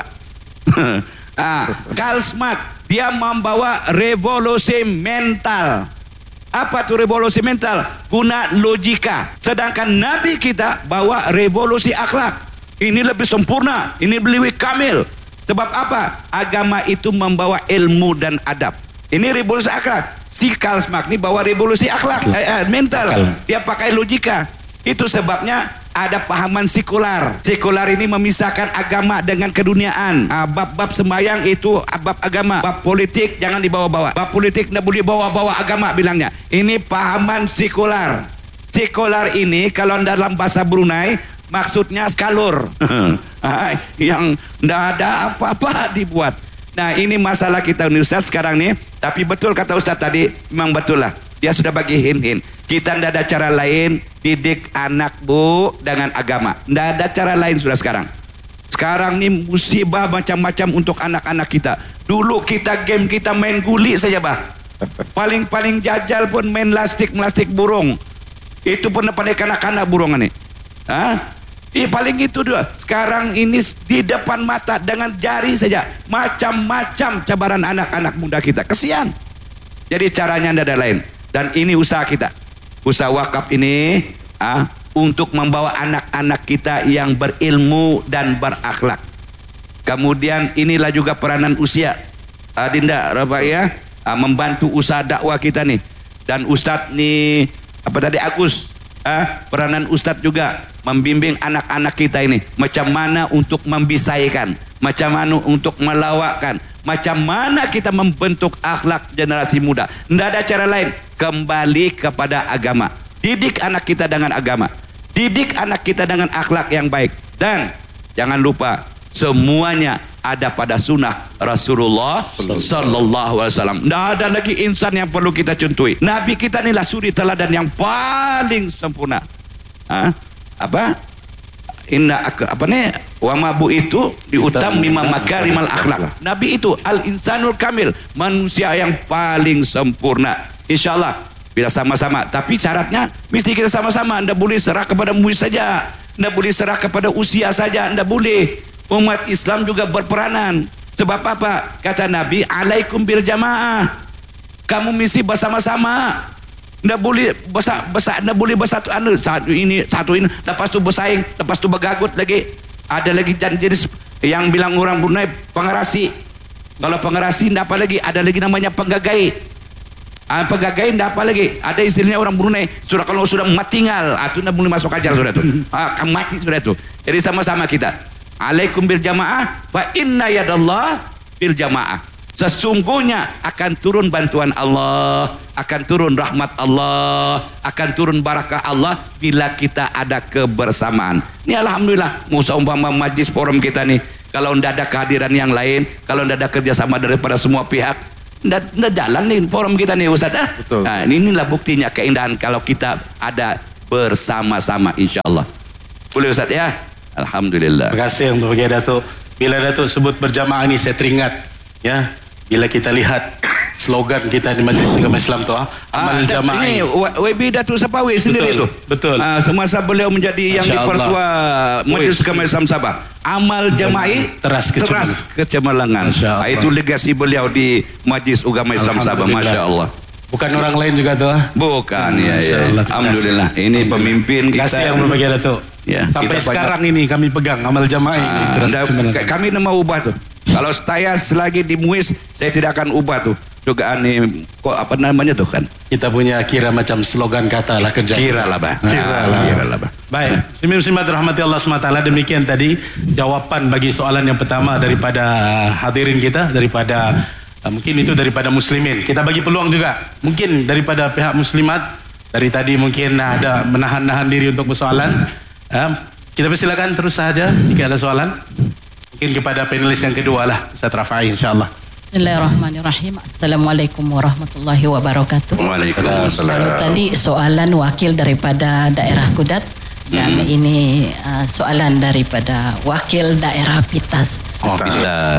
Speaker 1: ah, Karl Marx, dia membawa revolusi mental. Apa tuh revolusi mental? Guna logika. Sedangkan Nabi kita bawa revolusi akhlak. Ini lebih sempurna, ini lebih kamil. Sebab apa? Agama itu membawa ilmu dan adab. Ini revolusi akhlak. Si Karl Marx ini bawa revolusi akhlak, eh, eh, mental. Dia pakai logika. Itu sebabnya ada pahaman sekular. Sekular ini memisahkan agama dengan keduniaan. Ah, bab-bab sembahyang itu bab agama. Bab politik jangan dibawa-bawa. Bab politik tidak boleh bawa-bawa agama bilangnya. Ini pahaman sekular. Sekular ini kalau dalam bahasa Brunei maksudnya skalur. Yang tidak ada apa-apa dibuat. Nah ini masalah kita Ustaz sekarang nih. Tapi betul kata Ustaz tadi, memang betul lah. Dia sudah bagi hin-hin. Kita tidak ada cara lain didik anak Bu dengan agama. Tidak ada cara lain sudah sekarang. Sekarang ini musibah macam-macam untuk anak-anak kita. Dulu kita game kita main guli saja bah. Paling-paling jajal pun main lastik-lastik burung. Itu pun pandai kanak-kanak burung ini. Hah? Ih, paling itu dua. Sekarang ini di depan mata dengan jari saja. Macam-macam cabaran anak-anak muda kita. Kesian. Jadi caranya tidak ada lain. Dan ini usaha kita. Usaha wakaf ini ah, untuk membawa anak-anak kita yang berilmu dan berakhlak. Kemudian inilah juga peranan usia. Ah, Dinda, Rafa ya, ah, membantu usaha dakwah kita nih. Dan Ustadz nih, apa tadi Agus, ah, peranan Ustadz juga membimbing anak-anak kita ini. Macam mana untuk membisaikan, macam mana untuk melawakkan, macam mana kita membentuk akhlak generasi muda. Tidak ada cara lain. Kembali kepada agama. Didik anak kita dengan agama. Didik anak kita dengan akhlak yang baik. Dan jangan lupa semuanya ada pada sunnah Rasulullah Sallallahu Alaihi Wasallam. Tidak ada lagi insan yang perlu kita contohi. Nabi kita inilah suri teladan yang paling sempurna. Hah? Apa? Inna apa nih? Wa mabu itu diutam mimma makarimal akhlak. Nabi itu al insanul kamil, manusia yang paling sempurna. Insyaallah bila sama-sama, tapi syaratnya mesti kita sama-sama. Anda boleh serah kepada murid saja, anda boleh serah kepada usia saja, anda boleh. Umat Islam juga berperanan. Sebab apa? Kata Nabi, alaikum bil jamaah. Kamu mesti bersama-sama. Anda boleh besar besar, anda boleh bersatu anu satu ini satu ini, lepas tu bersaing, lepas tu bergagut lagi. Ada lagi jenis yang bilang orang Brunei pengerasi. Kalau pengerasi tidak apa lagi, ada lagi namanya penggagai. Ah, penggagai tidak apa lagi, ada istilahnya orang Brunei. Sudah kalau sudah matinggal, ah, itu tidak boleh masuk ajar sudah tu. Ah, mati sudah tu. Jadi sama-sama kita. Alaikum bil jamaah, fa inna yadallah bil jamaah. Sesungguhnya akan turun bantuan Allah, akan turun rahmat Allah, akan turun barakah Allah bila kita ada kebersamaan. Ini alhamdulillah, musa umpama majlis forum kita nih, kalau tidak ada kehadiran yang lain, kalau tidak ada kerjasama daripada semua pihak, tidak jalan nih forum kita nih Ustaz. Ah?
Speaker 3: Betul.
Speaker 1: Nah, inilah buktinya keindahan kalau kita ada bersama-sama, insya Allah. Boleh Ustaz ya? Alhamdulillah.
Speaker 2: Terima kasih untuk bagi Datuk. Bila Datuk sebut berjamaah ini, saya teringat ya, bila kita lihat slogan kita di Majlis Agama Islam tu, ah, amal
Speaker 1: Ah,
Speaker 2: jamaah
Speaker 1: ini W B Datuk Sapawi sendiri tu.
Speaker 2: Betul.
Speaker 1: Ah, semasa beliau menjadi yang
Speaker 2: Masya
Speaker 1: dipertua Majlis Agama Islam Sabah. Amal jamaah
Speaker 2: teras kecemerlangan.
Speaker 1: kecemerlangan.
Speaker 2: Masya
Speaker 1: Ah,
Speaker 2: Allah.
Speaker 1: itu legasi beliau di Majlis Agama Islam Sabah.
Speaker 2: Alhamdulillah.
Speaker 1: Masya Allah.
Speaker 2: Bukan orang lain juga tu, ah.
Speaker 1: Bukan ya,
Speaker 2: Masya
Speaker 1: ya.
Speaker 2: Allah, terima
Speaker 1: Alhamdulillah.
Speaker 2: kasih.
Speaker 1: Ini pemimpin
Speaker 2: Terima kasih
Speaker 1: kita.
Speaker 2: yang berbahagia Datuk.
Speaker 1: Ya,
Speaker 2: Sampai
Speaker 1: kita
Speaker 2: sekarang ini kami pegang amal jamaah ini.
Speaker 1: Ah,
Speaker 2: Teras
Speaker 1: anda-
Speaker 2: kecemerlangan.
Speaker 1: kami nak mau ubah tu. Kalau saya selagi di Muiz, saya tidak akan ubah tu. Dugaan ni, kok apa namanya tu kan?
Speaker 2: Kita punya kira macam slogan kata lah kerja.
Speaker 1: Kira lah bah.
Speaker 2: Kira lah.
Speaker 1: Kira lah bah.
Speaker 2: Baik, muslimin muslimat rahmati Allah subhanahu wa taala, demikian tadi jawapan bagi soalan yang pertama daripada hadirin kita, daripada uh, mungkin itu daripada muslimin. Kita bagi peluang juga mungkin daripada pihak muslimat, dari tadi mungkin ada menahan-nahan diri untuk bersoalan. Uh, kita persilakan terus saja jika ada soalan. Mungkin kepada panelis yang kedua lah, Ustaz Rafai insya-Allah.
Speaker 5: Bismillahirrahmanirrahim. Assalamualaikum warahmatullahi wabarakatuh.
Speaker 1: Waalaikumsalam.
Speaker 5: Kalau tadi soalan wakil daripada daerah Kudat, dan
Speaker 1: Hmm.
Speaker 5: ini uh, soalan daripada wakil daerah Pitas.
Speaker 1: Oh, kita.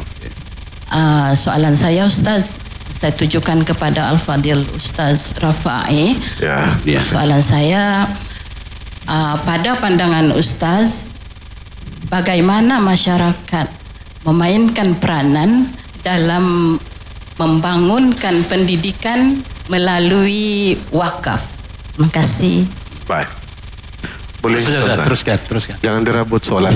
Speaker 5: Uh, soalan saya Ustaz, saya tujukan kepada Al-Fadil Ustaz Rafai.
Speaker 3: Ya,
Speaker 1: ya.
Speaker 5: Soalan saya, uh, pada pandangan Ustaz, bagaimana masyarakat memainkan peranan dalam membangunkan pendidikan melalui wakaf? Terima kasih.
Speaker 3: Baik. Boleh
Speaker 2: Sudah,
Speaker 3: Ustaz?
Speaker 2: sudah, teruskan, teruskan.
Speaker 3: Jangan dirabut soalan.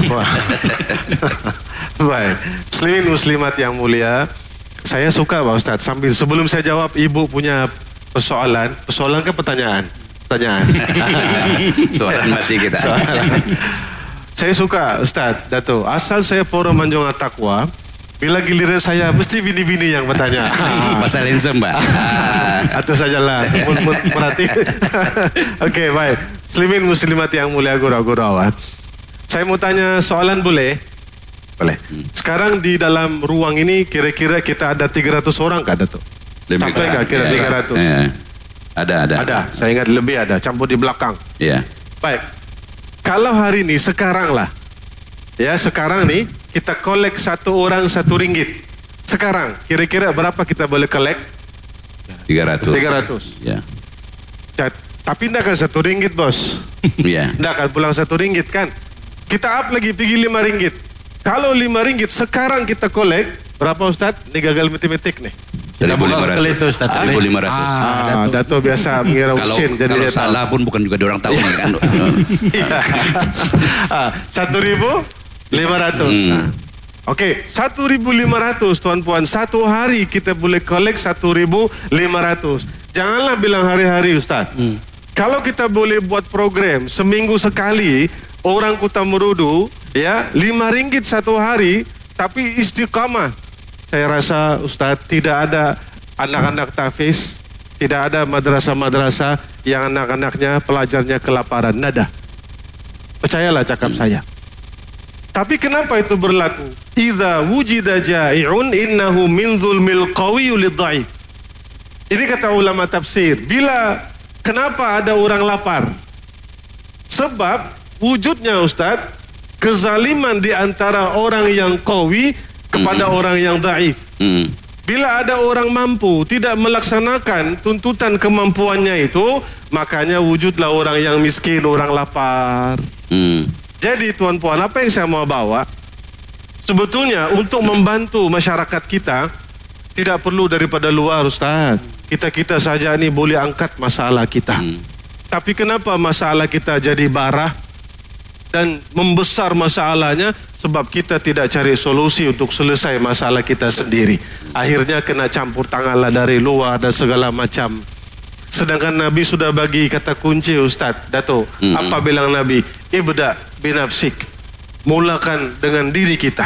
Speaker 3: Baik. Muslimin muslimat yang mulia, saya suka Pak Ustaz, sambil sebelum saya jawab ibu punya persoalan, persoalan ke pertanyaan? Pertanyaan.
Speaker 1: Soalan mati kita.
Speaker 3: Soalan. Saya suka Ustaz Dato', asal saya forum Anjungan Taqwa, bila giliran saya mesti bini-bini yang bertanya.
Speaker 1: Pasal handsome mbak.
Speaker 3: Atau sajalah berarti. Okey, baik. Muslimin muslimat yang mulia gurau-gurau. Saya mau tanya soalan boleh? Boleh. Sekarang di dalam ruang ini kira-kira kita ada tiga ratus orang kah Dato'?
Speaker 1: Lebih
Speaker 3: Sampai kah kira
Speaker 1: ya,
Speaker 3: tiga ratus?
Speaker 1: ya. Ada, ada.
Speaker 3: Ada. Saya ingat lebih ada, campur di belakang.
Speaker 1: Ya.
Speaker 3: Baik. Kalau hari ini sekarang lah, ya sekarang nih kita kolek satu orang satu ringgit. Sekarang kira-kira berapa kita boleh kolek?
Speaker 1: tiga ratus.
Speaker 3: tiga ratus.
Speaker 1: Ya.
Speaker 3: Ja- Tapi tidak kan satu ringgit bos.
Speaker 1: Ya.
Speaker 3: Tidak kan pulang satu ringgit kan? Kita up lagi pergi lima ringgit. Kalau lima ringgit sekarang kita kolek berapa Ustaz? Ini gagal matematik nih.
Speaker 1: seribu lima
Speaker 2: buka itu, Ustaz.
Speaker 1: ratus. seribu lima ratus.
Speaker 3: Ah, Dato' biasa mengira
Speaker 1: Kalau
Speaker 3: usin jadi
Speaker 1: kalau
Speaker 3: dia tahu.
Speaker 1: salah pun bukan juga diorang tahu nih kan.
Speaker 3: Ah, satu ribu lima ratus.
Speaker 1: Hmm.
Speaker 3: Okey, satu ribu lima ratus tuan puan, satu hari kita boleh kolek satu ribu lima ratus. Janganlah bilang hari-hari Ustaz.
Speaker 2: Hmm.
Speaker 3: Kalau kita boleh buat program seminggu sekali, orang Kota Merudu, ya lima ringgit satu hari, tapi istiqamah. Saya rasa Ustaz tidak ada anak-anak tafiz, tidak ada madrasah-madrasah yang anak-anaknya pelajarnya kelaparan. Nada. Percayalah cakap hmm. saya. Tapi kenapa itu berlaku? Idza wujida ja'i'un innahu min zulmil qawiyyu lidh-dha'if. Ini kata ulama tafsir. Bila kenapa ada orang lapar? Sebab wujudnya Ustaz kezaliman di antara orang yang qawi kepada hmm. orang yang dhaif.
Speaker 1: Hmm.
Speaker 3: Bila ada orang mampu tidak melaksanakan tuntutan kemampuannya itu, makanya wujudlah orang yang miskin, orang lapar.
Speaker 1: Hmm.
Speaker 3: Jadi tuan puan, apa yang saya mau bawa? Sebetulnya untuk membantu masyarakat kita tidak perlu daripada luar Ustaz. Kita-kita saja ni boleh angkat masalah kita.
Speaker 1: Hmm.
Speaker 3: Tapi kenapa masalah kita jadi barah dan membesar masalahnya? Sebab kita tidak cari solusi untuk selesai masalah kita sendiri. Akhirnya kena campur tanganlah dari luar dan segala macam. Sedangkan Nabi sudah bagi kata kunci Ustaz Dato'.
Speaker 1: Hmm.
Speaker 3: Apa bilang Nabi? Ibda binafsik. Mulakan dengan diri kita.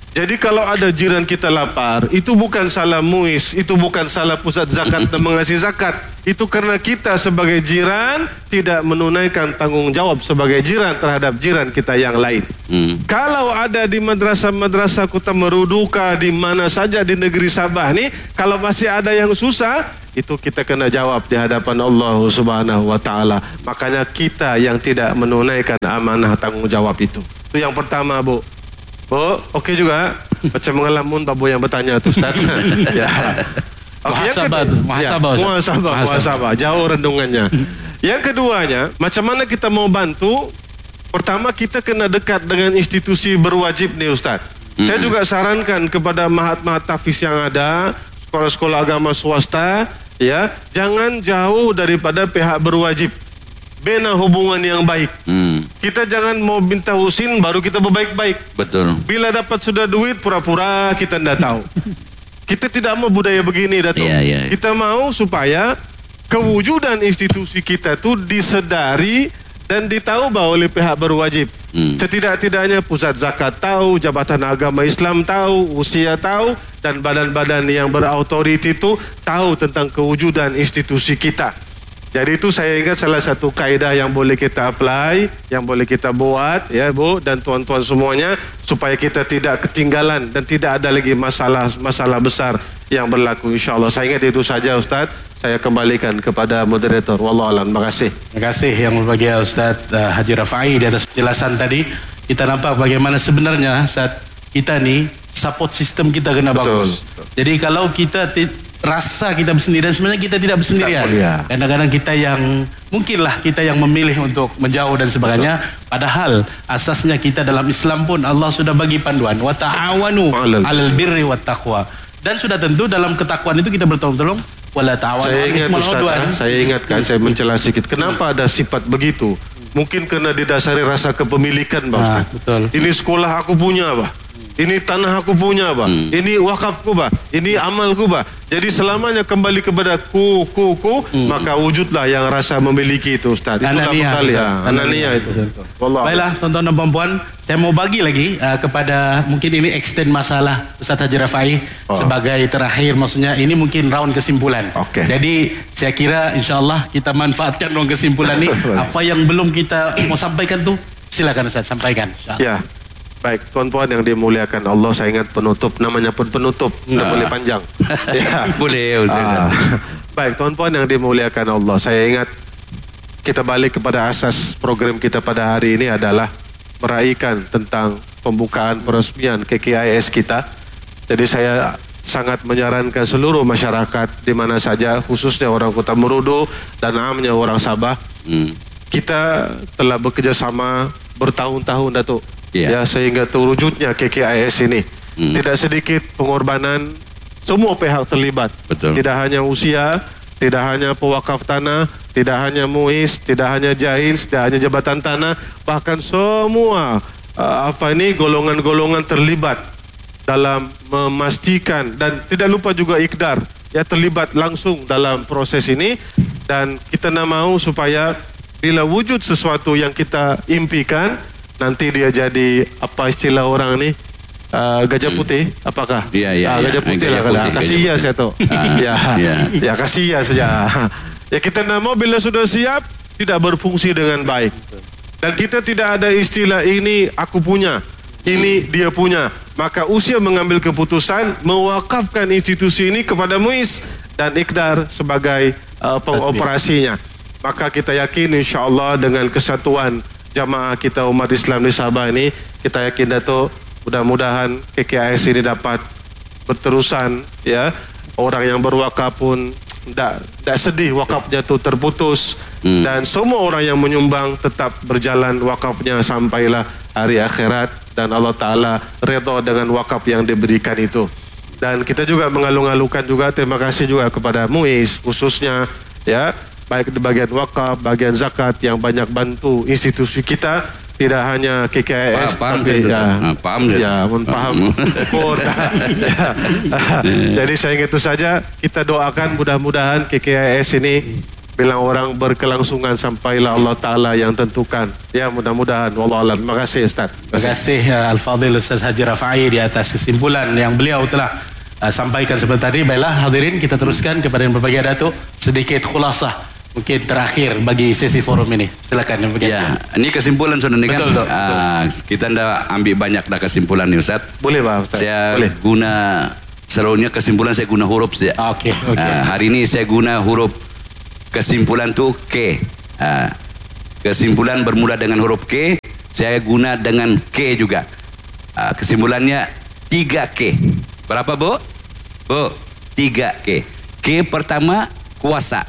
Speaker 3: Jadi kalau ada jiran kita lapar, itu bukan salah MUIS, itu bukan salah pusat zakat dan mengasih zakat. Itu karena kita sebagai jiran tidak menunaikan tanggungjawab sebagai jiran terhadap jiran kita yang lain. Hmm. Kalau ada di madrasah-madrasah Kota Meruduka, di mana saja di negeri Sabah ni, kalau masih ada yang susah, itu kita kena jawab di hadapan Allah Subhanahu wa taala. Makanya kita yang tidak menunaikan amanah tanggungjawab itu. Itu yang pertama, Bu. Oh, okey juga. Macam mengalamun babu yang bertanya tu, Ustaz. Ya. Okay,
Speaker 2: muhasabah tu, muhasabah.
Speaker 3: Ya, muhasabah, muhasabah. Jauh rendungannya. Yang keduanya, macam mana kita mau bantu? Pertama, kita kena dekat dengan institusi berwajib nih, Ustaz. Hmm. Saya juga sarankan kepada mahat-mahat tahfiz yang ada, sekolah-sekolah agama swasta, ya, jangan jauh daripada pihak berwajib. Bina hubungan yang baik. Hmm. Kita jangan mau minta husin baru kita berbaik-baik.
Speaker 1: Betul.
Speaker 3: Bila dapat sudah duit pura-pura kita tidak tahu. Kita tidak mau budaya begini, Datuk. Yeah, yeah, yeah. Kita mau supaya kewujudan institusi kita tu disedari dan ditahu oleh pihak berwajib. Hmm. Setidak-tidaknya pusat zakat tahu, Jabatan Agama Islam tahu, usia tahu, dan badan-badan yang berautoriti itu tahu tentang kewujudan institusi kita. Jadi itu saya ingat salah satu kaedah yang boleh kita apply, yang boleh kita buat, ya Bu dan tuan-tuan semuanya, supaya kita tidak ketinggalan dan tidak ada lagi masalah-masalah besar yang berlaku. InsyaAllah. Saya ingat itu saja, Ustaz. Saya kembalikan kepada moderator. Wallahualam. Terima kasih.
Speaker 2: Terima kasih yang berbahagia Ustaz uh, Haji Rafai di atas penjelasan tadi. Kita nampak bagaimana sebenarnya Ustaz, kita ni support system kita kena
Speaker 3: betul,
Speaker 2: bagus.
Speaker 3: Betul.
Speaker 2: Jadi kalau kita rasa kita bersendirian, sebenarnya kita tidak bersendirian. Kadang-kadang kita yang mungkinlah kita yang memilih untuk menjauh dan sebagainya. Padahal asasnya kita dalam Islam pun Allah sudah bagi panduan wa ta'awanu 'alal birri wat taqwa. Dan sudah tentu dalam ketakwaan itu kita bertolong-tolong wala ta'awanu.
Speaker 3: Saya ingat Ustaz, saya ingatkan, saya mencela sedikit. Kenapa ada sifat begitu? Mungkin kena didasari rasa kepemilikan, Pak Ustaz.
Speaker 2: Ah, betul.
Speaker 3: Ini sekolah aku punya, Pak. Ini tanah aku punya, Pak. Hmm. Ini wakafku, Pak. Ini amalku, Pak. Jadi selamanya kembali kepada ku, ku, ku, hmm. maka wujudlah yang rasa memiliki itu, Ustaz. Itulah bekal ya. Anania itu. Wallah.
Speaker 2: Baiklah, tuan-tuan dan puan-puan, saya mau bagi lagi uh, kepada, mungkin ini extend masalah Ustaz Haji Rafai oh. sebagai terakhir, maksudnya ini mungkin round kesimpulan.
Speaker 3: Okay.
Speaker 2: Jadi saya kira insyaAllah kita manfaatkan round kesimpulan ini. Apa yang belum kita mau sampaikan tu, silakan Ustaz sampaikan.
Speaker 3: Ya. Baik, tuan-puan yang dimuliakan Allah, saya ingat penutup, namanya pun penutup, tidak nah. boleh panjang. Ya.
Speaker 1: Boleh.
Speaker 3: Ah. Baik, tuan-puan yang dimuliakan Allah, saya ingat kita balik kepada asas program kita pada hari ini adalah meraihkan tentang pembukaan peresmian K K I S kita. Jadi saya sangat menyarankan seluruh masyarakat di mana saja, khususnya orang Kota Merudu dan amnya orang Sabah, hmm. kita telah bekerjasama bertahun-tahun, Datuk. Yeah. Ya, sehingga terwujudnya K K I S ini. Hmm. Tidak sedikit pengorbanan semua pihak terlibat.
Speaker 1: Betul.
Speaker 3: Tidak hanya usia, tidak hanya pewakaf tanah, tidak hanya MUIS, tidak hanya Jahins, tidak hanya jabatan tanah, bahkan semua uh, apa ini golongan-golongan terlibat dalam memastikan, dan tidak lupa juga Ikdar ya terlibat langsung dalam proses ini. Dan kita nak mahu supaya bila wujud sesuatu yang kita impikan, nanti dia jadi apa istilah orang ni, uh, gajah putih, hmm. apakah?
Speaker 1: Ya, ya,
Speaker 3: uh, gajah
Speaker 1: ya.
Speaker 3: putih
Speaker 1: gajah
Speaker 3: lah kalau kasih ya saya tu. Ya, ya, ya kasih ya saja. Ya kita nak mahu bila sudah siap tidak berfungsi dengan baik. Dan kita tidak ada istilah ini aku punya, ini dia punya. Maka usia mengambil keputusan mewakafkan institusi ini kepada MUIS dan Ikdar sebagai uh, pengoperasinya. Maka kita yakin insya-Allah dengan kesatuan jamaah kita umat Islam di Sabah ini, kita yakin Datuk, mudah-mudahan K K I S ini dapat berterusan, ya. Orang yang berwakaf pun tidak tidak sedih wakafnya itu terputus, hmm. dan semua orang yang menyumbang tetap berjalan wakafnya sampailah hari akhirat dan Allah Taala redha dengan wakaf yang diberikan itu. Dan kita juga mengalung-alungkan juga terima kasih juga kepada MUIS khususnya, ya, baik di bagian wakaf, bagian zakat yang banyak bantu institusi kita, tidak hanya K K I S
Speaker 1: paham,
Speaker 3: tapi
Speaker 1: paham,
Speaker 3: ya,
Speaker 1: ha, paham
Speaker 3: ya, pun paham. Oh, ya. Jadi saya ingat itu saja, kita doakan mudah-mudahan K K I S ini Bila orang berkelangsungan sampailah Allah Ta'ala yang tentukan. Ya, mudah-mudahan. Wallahualam. Terima kasih Ustaz.
Speaker 2: Terima kasih uh, Al-Fadhil Ustaz Haji Rafai di atas kesimpulan yang beliau telah uh, sampaikan sebentar tadi. Baiklah hadirin, kita teruskan kepada yang berbahagia Datuk. Sedikit khulasah mungkin terakhir bagi sesi forum ini. Silakan yang berbahagia.
Speaker 1: Ya, ini kesimpulan sudah kan.
Speaker 2: Betul, betul.
Speaker 1: Uh, kita dah ambil banyak dah kesimpulan nih Ustaz.
Speaker 3: Boleh Pak Ustaz?
Speaker 1: Saya
Speaker 3: Boleh.
Speaker 1: guna selalunya kesimpulan saya guna huruf saja.
Speaker 2: Okey, okey.
Speaker 1: Uh, hari ini saya guna huruf kesimpulan tu K. Uh, kesimpulan bermula dengan huruf K. Saya guna dengan K juga. Uh, kesimpulannya tiga K. Berapa Bu? Bu, tiga K. K pertama kuasa.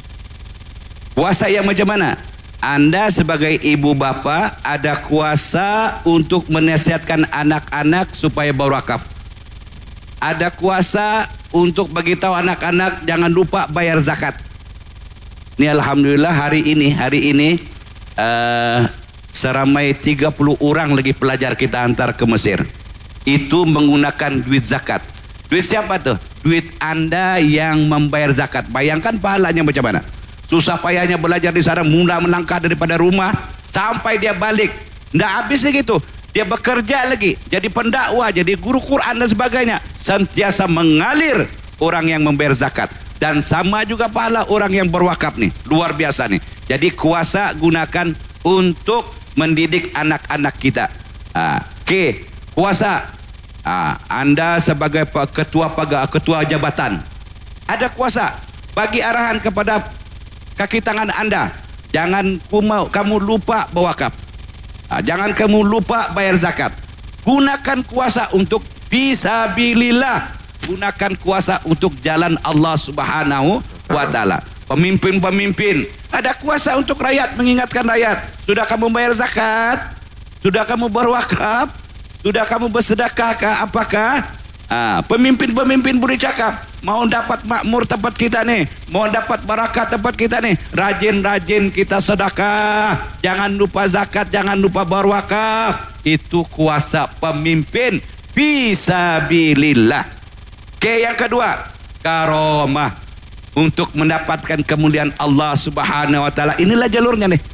Speaker 1: Kuasa yang macam mana? Anda sebagai ibu bapa ada kuasa untuk menasihatkan anak-anak supaya berwakaf. Ada kuasa untuk beritahu anak-anak jangan lupa bayar zakat. Ini alhamdulillah hari ini hari ini uh, seramai tiga puluh orang lagi pelajar kita hantar ke Mesir. Itu menggunakan duit zakat. Duit siapa tuh? Duit Anda yang membayar zakat. Bayangkan pahalanya macam mana? Susah payahnya belajar di sana, mula melangkah daripada rumah sampai dia balik. Tidak habis lagi gitu. Dia bekerja lagi, jadi pendakwa, jadi guru Quran dan sebagainya. Sentiasa mengalir orang yang membayar zakat. Dan sama juga pahala orang yang berwakaf nih. Luar biasa nih. Jadi kuasa gunakan untuk mendidik anak-anak kita. Ah, K, kuasa. Ah, Anda sebagai ketua pagar, ketua jabatan, ada kuasa bagi arahan kepada kaki tangan Anda. Jangan kamu lupa berwakaf. Ah, jangan kamu lupa bayar zakat. Gunakan kuasa untuk fisabilillah. Gunakan kuasa untuk jalan Allah Subhanahu wa taala. Pemimpin-pemimpin ada kuasa untuk rakyat, mengingatkan rakyat. Sudah kamu bayar zakat? Sudah kamu berwakaf? Sudah kamu bersedekah kah? Apakah? Ah, pemimpin-pemimpin boleh cakap, mau dapat makmur tempat kita nih, mau dapat barakat tempat kita nih, rajin-rajin kita sedekah, jangan lupa zakat, jangan lupa berwakaf. Itu kuasa pemimpin fisabilillah. Oke, yang kedua, karomah, untuk mendapatkan kemuliaan Allah Subhanahu wa taala. Inilah jalurnya nih.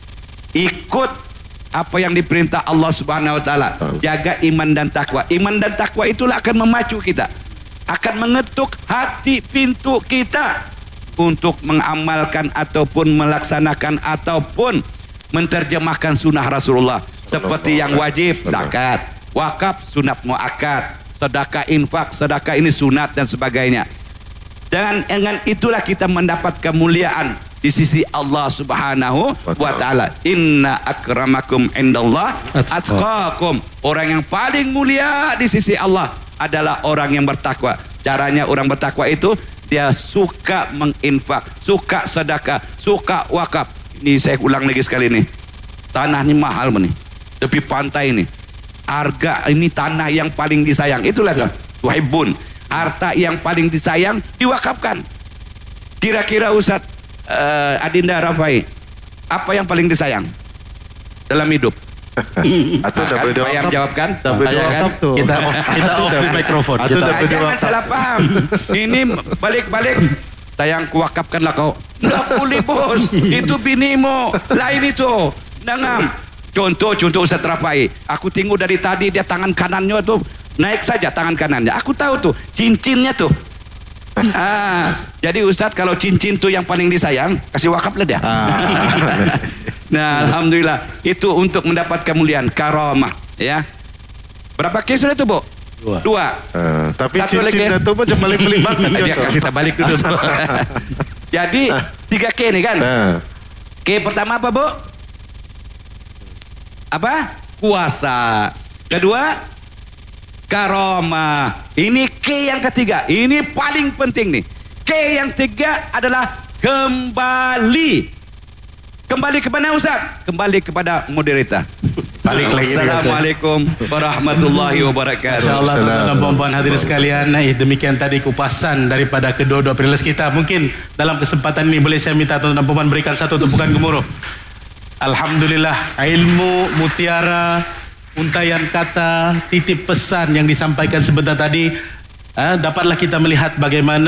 Speaker 1: Ikut apa yang diperintah Allah Subhanahu wa taala. Jaga iman dan takwa. Iman dan takwa itulah akan memacu kita, akan mengetuk hati pintu kita untuk mengamalkan ataupun melaksanakan ataupun menterjemahkan sunnah Rasulullah. Seperti yang wajib zakat, wakaf sunat muakkad, sedekah infak, sedekah ini sunat dan sebagainya. Dan dengan itulah kita mendapat kemuliaan di sisi Allah Subhanahu wa taala. Inna akramakum indallah atqakum. Orang yang paling mulia di sisi Allah adalah orang yang bertakwa. Caranya orang bertakwa itu dia suka menginfak, suka sedekah, suka wakaf. Ini saya ulang lagi sekali nih. Tanah ini mahal nih. Tepi pantai ini. Harga ini tanah yang paling disayang. Itulah tuh. Tuhibun. Harta yang paling disayang diwakafkan. Kira-kira Ustaz Uh, Adinda Rafai, apa yang paling disayang dalam hidup?
Speaker 3: Atau
Speaker 1: nah, kan, bayang jawabkan.
Speaker 3: Kan?
Speaker 2: Kita off, kita off di mikrofon.
Speaker 1: Nah, jangan salah paham. Ini balik-balik. Sayang kuwakafkanlah kau. Nggak boleh bos. Itu binimu. Lain itu. Dangam. Contoh, contoh Ustaz Rafai. Aku tengok dari tadi dia tangan kanannya tuh naik saja tangan kanannya. Aku tahu tuh cincinnya tuh. Ah, jadi Ustadz kalau cincin tuh yang paling disayang, kasih wakaf lah dia. Ah. Nah, alhamdulillah itu untuk mendapat kemuliaan karomah, ya. Berapa kes sudah tuh, Bu? Dua. Dua.
Speaker 3: Uh, tapi satu cincin itu macam balik-balik banget.
Speaker 1: Dia kasih terbalik dulu. Jadi tiga K nih kan. Uh. K pertama apa, Bu? Apa? Kuasa. Kedua, karomah. Ini K yang ketiga. Ini paling penting nih. K yang tiga adalah kembali. Kembali ke mana Ustaz? Kembali kepada moderator. Balik lagi. Assalamualaikum warahmatullahi wabarakatuh.
Speaker 2: InsyaAllah tuan-tuan dan puan hadirin sekalian, eh, demikian tadi kupasan daripada kedua-dua panelis kita. Mungkin dalam kesempatan ini boleh saya minta tuan-tuan dan puan berikan satu tepukan gemuruh. Alhamdulillah, ilmu mutiara, untayan kata, titip pesan yang disampaikan sebentar tadi, eh, dapatlah kita melihat bagaimana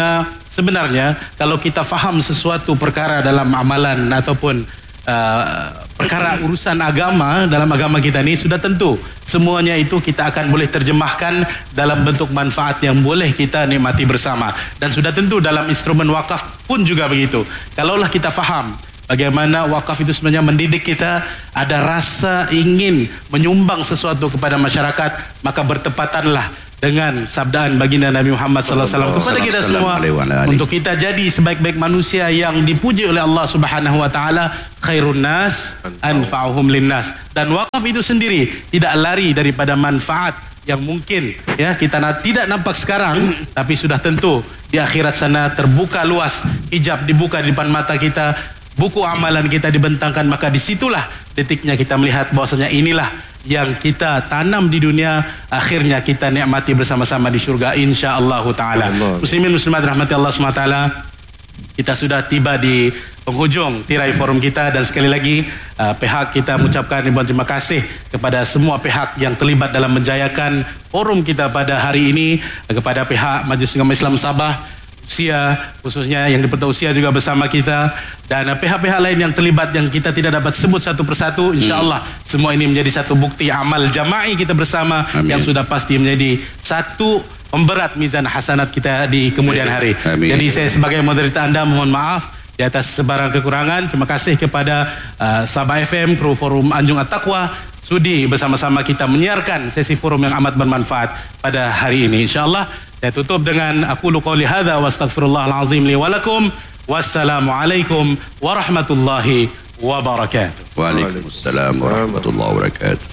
Speaker 2: sebenarnya kalau kita faham sesuatu perkara dalam amalan ataupun uh, perkara urusan agama dalam agama kita ni, sudah tentu semuanya itu kita akan boleh terjemahkan dalam bentuk manfaat yang boleh kita nikmati bersama. Dan sudah tentu dalam instrumen wakaf pun juga begitu. Kalaulah kita faham bagaimana wakaf itu sebenarnya mendidik kita, ada rasa ingin menyumbang sesuatu kepada masyarakat, maka bertepatanlah dengan sabdaan baginda Nabi Muhammad sallallahu alaihi wasallam kepada kita semua untuk kita jadi sebaik-baik manusia yang dipuji oleh Allah Subhanahu wa taala, khairun nas anfa'uhum linnas. Dan wakaf itu sendiri tidak lari daripada manfaat yang mungkin ya kita na- tidak nampak sekarang, tapi sudah tentu di akhirat sana terbuka luas, hijab dibuka di depan mata kita, buku amalan kita dibentangkan, maka disitulah detiknya kita melihat bahwasanya inilah yang kita tanam di dunia, akhirnya kita nikmati bersama-sama di syurga insyaallah taala. Muslimin muslimat rahmati Allah subhanahu wa taala, kita sudah tiba di penghujung tirai forum kita, dan sekali lagi uh, pihak kita mengucapkan ribuan terima kasih kepada semua pihak yang terlibat dalam menjayakan forum kita pada hari ini, kepada pihak Majlis Agama Islam Sabah, usia khususnya yang di Usia juga bersama kita, dan pihak-pihak lain yang terlibat yang kita tidak dapat sebut satu persatu. InsyaAllah hmm. semua ini menjadi satu bukti amal jama'i kita bersama. Amin. Yang sudah pasti menjadi satu pemberat mizan hasanat kita di kemudian hari. Amin. Jadi saya sebagai moderator anda mohon maaf di atas sebarang kekurangan. Terima kasih kepada uh, Sabah F M, kru forum Anjung At-Taqwa, sudi bersama-sama kita menyiarkan sesi forum yang amat bermanfaat pada hari ini. InsyaAllah saya tutup dengan aku qouli hadza wa astaghfirullahal azim li wa lakum. Wassalamualaikum warahmatullahi wabarakatuh.
Speaker 1: Waalaikumsalam warahmatullahi wabarakatuh.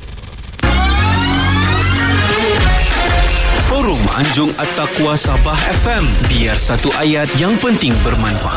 Speaker 6: Forum Anjung At-Taqwa Sabah F M, biar satu ayat yang penting bermanfaat.